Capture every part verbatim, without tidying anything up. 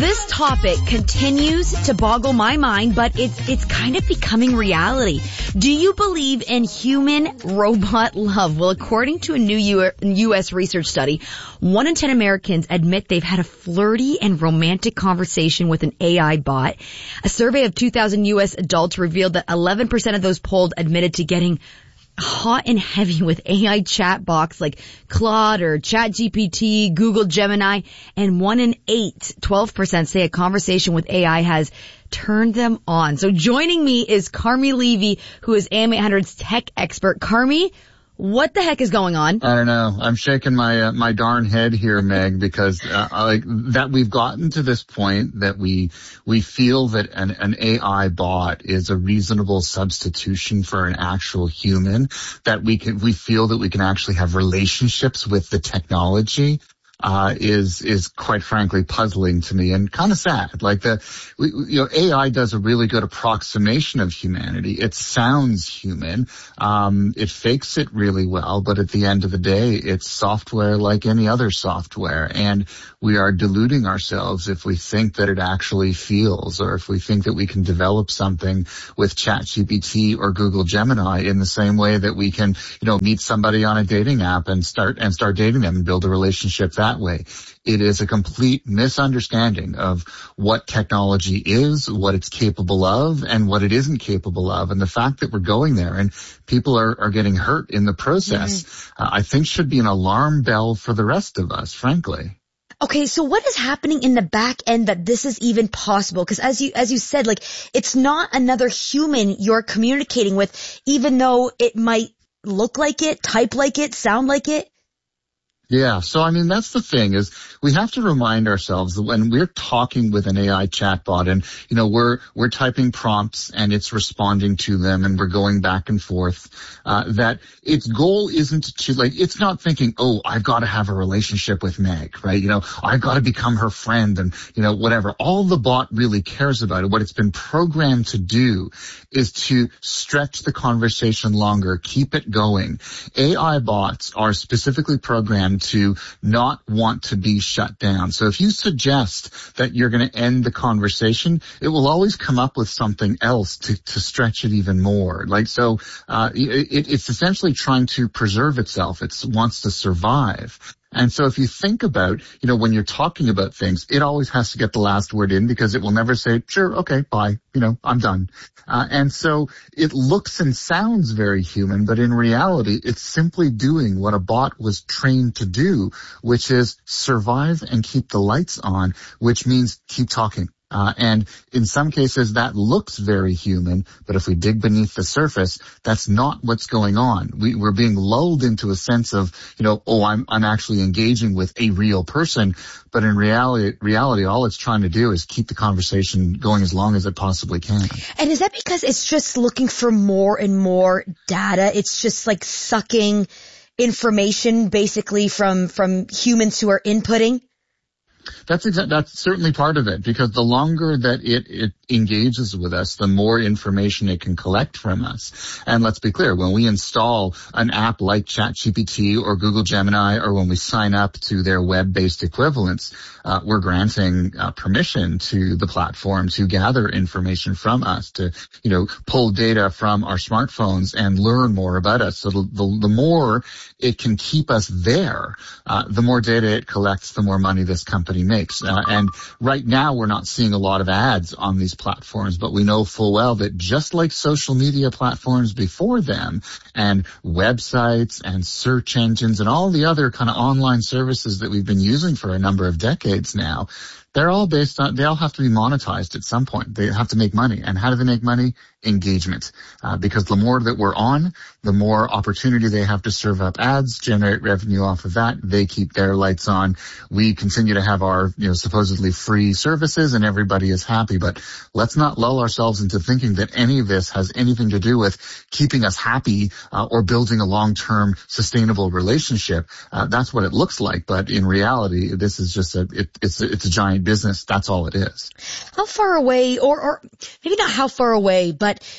This topic continues to boggle my mind, but it's it's kind of becoming reality. Do you believe in human-robot love? Well, according to a new U S research study, one in ten Americans admit they've had a flirty and romantic conversation with an A I bot. A survey of two thousand U S adults revealed that eleven percent of those polled admitted to getting hot and heavy with A I chat box like Claude or ChatGPT, Google Gemini, and one in eight, twelve percent say a conversation with A I has turned them on. So joining me is Carmi Levy, who is A M eight hundred's tech expert. Carmi, what the heck is going on? I don't know. I'm shaking my uh, my darn head here, Meg, because uh, like that we've gotten to this point that we we feel that an, an A I bot is a reasonable substitution for an actual human. That we can we feel that we can actually have relationships with the technology. Uh, is, is quite frankly puzzling to me and kind of sad. Like the, we, you know, A I does a really good approximation of humanity. It sounds human. Um, it fakes it really well, but at the end of the day, it's software like any other software. And we are deluding ourselves if we think that it actually feels, or if we think that we can develop something with ChatGPT or Google Gemini in the same way that we can, you know, meet somebody on a dating app and start, and start dating them and build a relationship that way. It is a complete misunderstanding of what technology is, what it's capable of, and what it isn't capable of. And the fact that we're going there and people are, are getting hurt in the process, mm-hmm. uh, I think should be an alarm bell for the rest of us, frankly. Okay, so what is happening in the back end that this is even possible? Because as you, as you said, like, it's not another human you're communicating with, even though it might look like it, type like it, sound like it. Yeah. So, I mean, that's the thing is we have to remind ourselves that when we're talking with an A I chatbot and, you know, we're, we're typing prompts and it's responding to them and we're going back and forth, uh, that its goal isn't to like, it's not thinking, oh, I've got to have a relationship with Meg, right? You know, I've got to become her friend and, you know, whatever. All the bot really cares about it, what it's been programmed to do is to stretch the conversation longer, keep it going. A I bots are specifically programmed to not want to be shut down. So if you suggest that you're going to end the conversation, it will always come up with something else to, to stretch it even more. Like, so, uh, it, it's essentially trying to preserve itself. It wants to survive. And so if you think about, you know, when you're talking about things, it always has to get the last word in because it will never say, sure, okay, bye, you know, I'm done. Uh, and so it looks and sounds very human, but in reality, it's simply doing what a bot was trained to do, which is survive and keep the lights on, which means keep talking. Uh, and in some cases that looks very human, but if we dig beneath the surface, that's not what's going on. We, we're being lulled into a sense of, you know, oh, I'm, I'm actually engaging with a real person. But in reality, reality, all it's trying to do is keep the conversation going as long as it possibly can. And is that because it's just looking for more and more data? It's just like sucking information basically from, from humans who are inputting? That's exa- that's certainly part of it, because the longer that it, it engages with us, the more information it can collect from us. And let's be clear, when we install an app like ChatGPT or Google Gemini, or when we sign up to their web-based equivalents, uh, we're granting uh, permission to the platform to gather information from us, to, you know, pull data from our smartphones and learn more about us. So the, the, the more it can keep us there, uh, the more data it collects, the more money this company makes. Uh, and right now we're not seeing a lot of ads on these platforms, but we know full well that just like social media platforms before them and websites and search engines and all the other kind of online services that we've been using for a number of decades now, they're all based on, they all have to be monetized at some point. They have to make money. And how do they make money? Engagement. Uh, because the more that we're on, the more opportunity they have to serve up ads, generate revenue off of that. They keep their lights on. We continue to have our, you know, supposedly free services and everybody is happy. But let's not lull ourselves into thinking that any of this has anything to do with keeping us happy, uh, or building a long-term sustainable relationship. Uh, that's what it looks like. But in reality, this is just a, it, it's a, it's a giant business. That's all it is. How far away, or, or maybe not how far away, but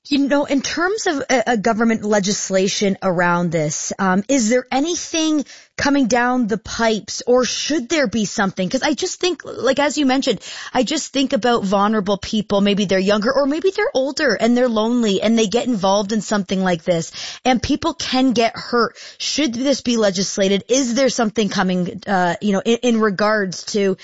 You know, in terms of a, a government legislation around this, um, is there anything coming down the pipes, or should there be something? Because I just think, like as you mentioned, I just think about vulnerable people. Maybe they're younger, or maybe they're older and they're lonely and they get involved in something like this, and people can get hurt. Should this be legislated? Is there something coming, uh, you know, in, in regards to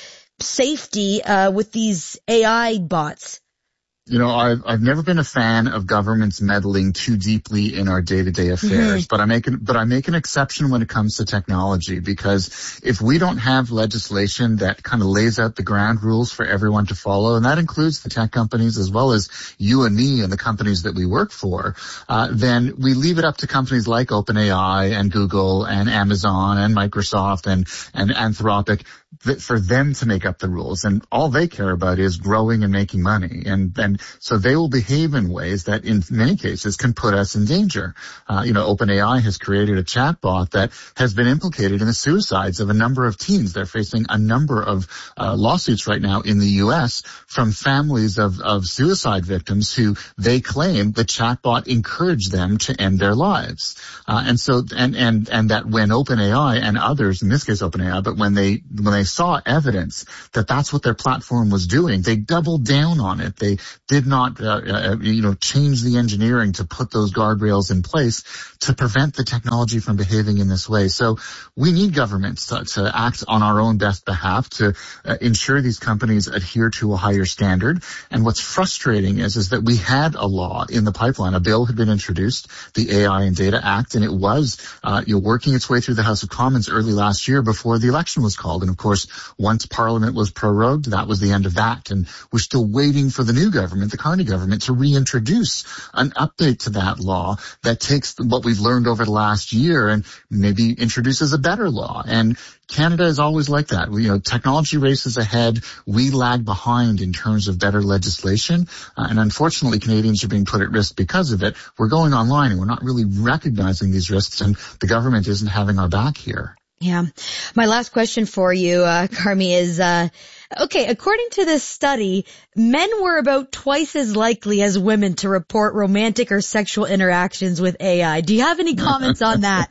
safety uh, with these A I bots? You know, I've, I've never been a fan of governments meddling too deeply in our day-to-day affairs, mm-hmm. but I make an, but I make an exception when it comes to technology, because if we don't have legislation that kind of lays out the ground rules for everyone to follow, and that includes the tech companies as well as you and me and the companies that we work for, uh, then we leave it up to companies like OpenAI and Google and Amazon and Microsoft and, and Anthropic for them to make up the rules. And all they care about is growing and making money. And, and so they will behave in ways that in many cases can put us in danger. Uh, you know, OpenAI has created a chatbot that has been implicated in the suicides of a number of teens. They're facing a number of uh, lawsuits right now in the U S from families of, of suicide victims who they claim the chatbot encouraged them to end their lives. Uh, and so, and, and, and that when OpenAI and others, in this case OpenAI, but when they, when they saw evidence that that's what their platform was doing, they doubled down on it. They did not, uh, uh, you know, change the engineering to put those guardrails in place to prevent the technology from behaving in this way. So we need governments to, to act on our own best behalf to uh, ensure these companies adhere to a higher standard. And what's frustrating is, is that we had a law in the pipeline. A bill had been introduced, the A I and Data Act, and it was, uh, you know, working its way through the House of Commons early last year before the election was called. And of course, once Parliament was prorogued, that was the end of that. And we're still waiting for the new government, the Carney government, to reintroduce an update to that law that takes what we've learned over the last year and maybe introduces a better law. And Canada is always like that. We, you know, technology races ahead. We lag behind in terms of better legislation. Uh, and unfortunately, Canadians are being put at risk because of it. We're going online and we're not really recognizing these risks, and the government isn't having our back here. Yeah. My last question for you, uh, Carmi, is, uh, okay, according to this study, men were about twice as likely as women to report romantic or sexual interactions with A I. Do you have any comments on that?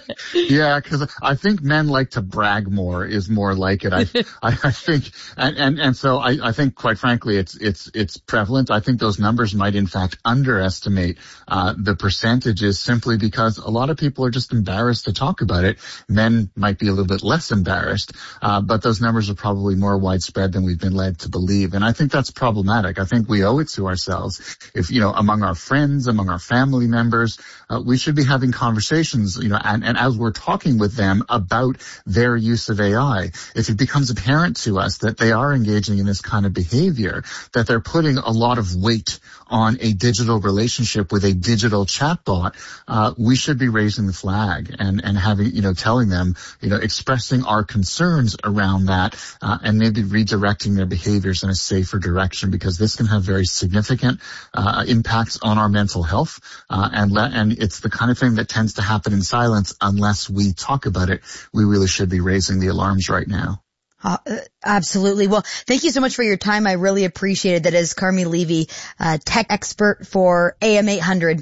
Yeah, because I think men like to brag more is more like it. I, I, I think, and, and, and so I, I think, quite frankly, it's, it's, it's prevalent. I think those numbers might in fact underestimate, uh, the percentages simply because a lot of people are just embarrassed to talk about it. Men might be a little bit less embarrassed, uh, but those numbers are probably more widespread than we've been led to believe. And I think that's problematic. I think we owe it to ourselves. If, you know, among our friends, among our family members, uh, we should be having conversations, you know, and, and as we're talking with them about their use of A I, if it becomes apparent to us that they are engaging in this kind of behavior, that they're putting a lot of weight on a digital relationship with a digital chatbot, uh, we should be raising the flag and, and having, you know, telling them, you know, expressing our concerns around that, uh, and maybe redirecting their behaviors in a safer direction, because this can have very significant, uh, impacts on our mental health, uh, and le- and it's the kind of thing that tends to happen in silence unless we talk about it. We really should be raising the alarms right now. Uh, absolutely. Well, thank you so much for your time. I really appreciate it. That is Carmi Levy, uh, tech expert for A M eight hundred.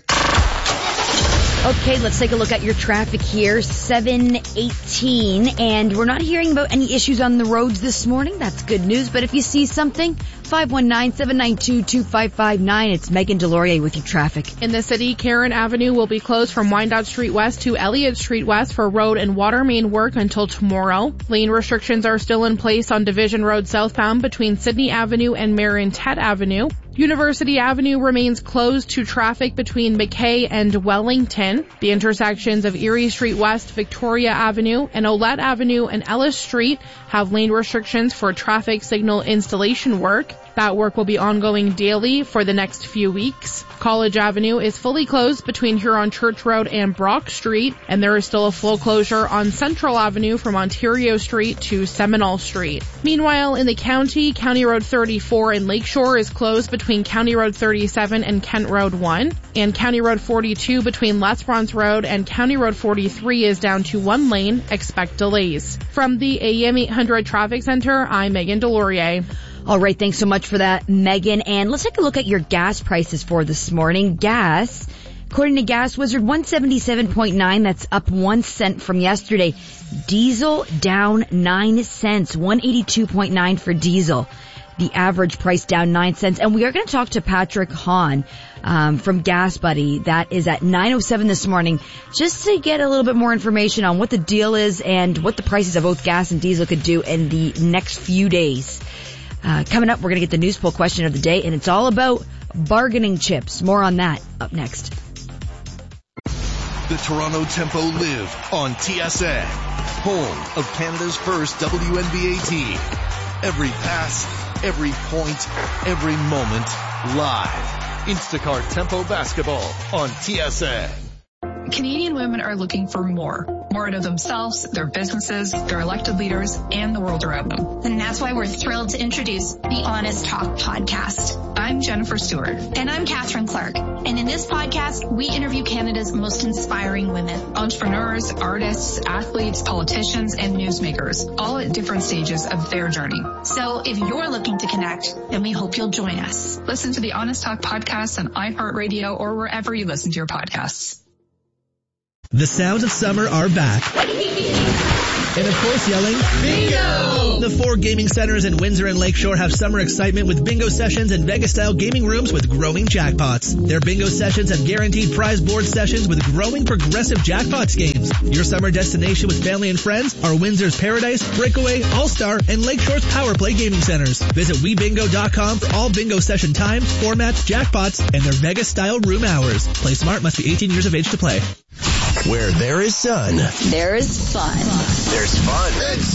Okay, let's take a look at your traffic here. seven eighteen, and we're not hearing about any issues on the roads this morning. That's good news. But if you see something, five one nine, seven nine two, two five five nine. It's Megan Delorier with your traffic. In the city, Karen Avenue will be closed from Wyandotte Street West to Elliott Street West for road and water main work until tomorrow. Lane restrictions are still in place on Division Road southbound between Sydney Avenue and Marion Tet Avenue. University Avenue remains closed to traffic between McKay and Wellington. The intersections of Erie Street West, Victoria Avenue, and Olette Avenue and Ellis Street have lane restrictions for traffic signal installation work. That work will be ongoing daily for the next few weeks. College Avenue is fully closed between Huron Church Road and Brock Street, and there is still a full closure on Central Avenue from Ontario Street to Seminole Street. Meanwhile, in the county, County Road thirty-four in Lakeshore is closed between County Road thirty-seven and Kent Road one, and County Road forty-two between Les Bronze Road and County Road forty-three is down to one lane. Expect delays. From the A M eight hundred Traffic Center, I'm Megan Delorier. All right, thanks so much for that, Megan. And let's take a look at your gas prices for this morning. Gas, according to Gas Wizard, one seventy-seven point nine. That's up one cent from yesterday. Diesel down nine cents, one eighty-two point nine for diesel. The average price down nine cents. And we are going to talk to Patrick Hahn um, from Gas Buddy. That is at nine oh seven this morning, just to get a little bit more information on what the deal is and what the prices of both gas and diesel could do in the next few days. Uh, coming up, we're going to get the news poll question of the day, and it's all about bargaining chips. More on that up next. The Toronto Tempo live on T S N, home of Canada's first W N B A team. Every pass, every point, every moment, live. Instacart Tempo Basketball on T S N. Canadian women are looking for more. More out of themselves, their businesses, their elected leaders, and the world around them. And that's why we're thrilled to introduce the Honest Talk podcast. I'm Jennifer Stewart. And I'm Catherine Clark. And in this podcast, we interview Canada's most inspiring women. Entrepreneurs, artists, athletes, politicians, and newsmakers, all at different stages of their journey. So if you're looking to connect, then we hope you'll join us. Listen to the Honest Talk podcast on iHeartRadio or wherever you listen to your podcasts. The sounds of summer are back. And of course yelling, Bingo! The four gaming centers in Windsor and Lakeshore have summer excitement with bingo sessions and Vegas-style gaming rooms with growing jackpots. Their bingo sessions have guaranteed prize board sessions with growing progressive jackpots games. Your summer destination with family and friends are Windsor's Paradise, Breakaway, All-Star, and Lakeshore's Power Play gaming centers. Visit we bingo dot com for all bingo session times, formats, jackpots, and their Vegas-style room hours. Play smart, must be eighteen years of age to play. Where there is sun, there is fun. There's fun. It's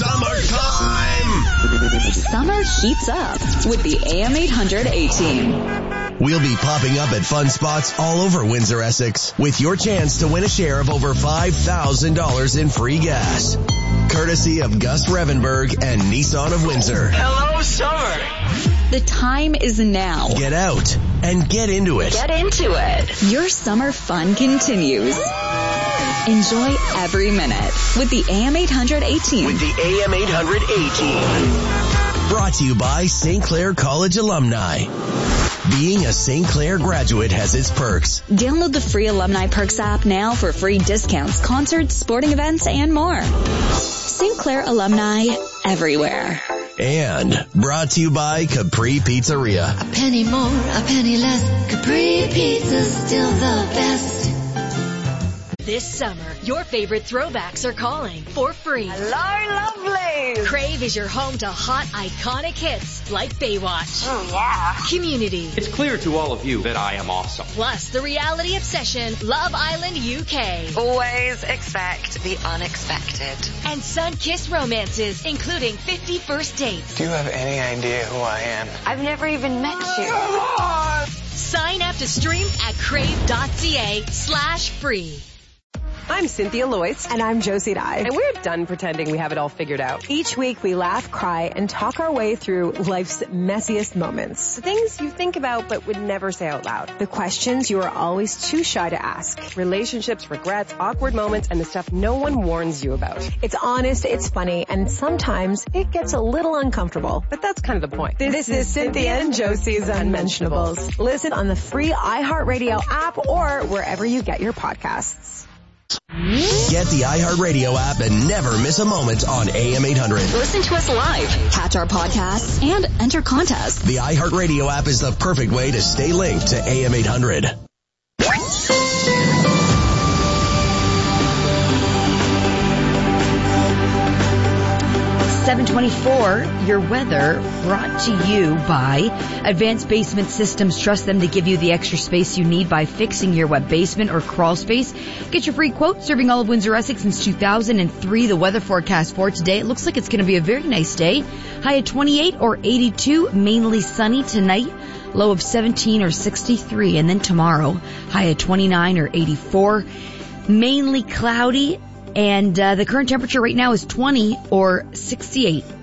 summertime. Summer heats up with the A M eight hundred A-Team. We'll be popping up at fun spots all over Windsor, Essex, with your chance to win a share of over five thousand dollars in free gas. Courtesy of Gus Revenberg and Nissan of Windsor. Hello, summer. The time is now. Get out and get into it. Get into it. Your summer fun continues. Enjoy every minute with the A M eight hundred A-Team. With the A M eight hundred A-Team. Brought to you by Saint Clair College alumni. Being a Saint Clair graduate has its perks. Download the free Alumni Perks app now for free discounts, concerts, sporting events, and more. Saint Clair alumni everywhere. And brought to you by Capri Pizzeria. A penny more, a penny less. Capri Pizza's still the best. This summer, your favorite throwbacks are calling for free. Hello, lovely! Crave is your home to hot, iconic hits like Baywatch. Oh, yeah. Community. It's clear to all of you that I am awesome. Plus, the reality obsession, Love Island U K. Always expect the unexpected. And sun-kissed romances, including fifty First Dates. Do you have any idea who I am? I've never even met you. Sign up to stream at crave.ca slash free. I'm Cynthia Loyce. And I'm Josie Dye. And we're done pretending we have it all figured out. Each week we laugh, cry, and talk our way through life's messiest moments. The things you think about but would never say out loud. The questions you are always too shy to ask. Relationships, regrets, awkward moments, and the stuff no one warns you about. It's honest, it's funny, and sometimes it gets a little uncomfortable. But that's kind of the point. This, this is Cynthia and Josie's Unmentionables. Listen on the free iHeartRadio app or wherever you get your podcasts. Get the iHeartRadio app and never miss a moment on A M eight hundred. Listen to us live, catch our podcasts, and enter contests. The iHeartRadio app is the perfect way to stay linked to A M eight hundred. seven twenty-four, your weather brought to you by Advanced Basement Systems. Trust them to give you the extra space you need by fixing your wet basement or crawl space. Get your free quote, serving all of Windsor, Essex since two thousand three. The weather forecast for today, it looks like it's going to be a very nice day. High at twenty-eight or eighty-two, mainly sunny tonight. Low of seventeen or sixty-three. And then tomorrow, high at twenty-nine or eighty-four, mainly cloudy. And uh, the current temperature right now is twenty or sixty-eight.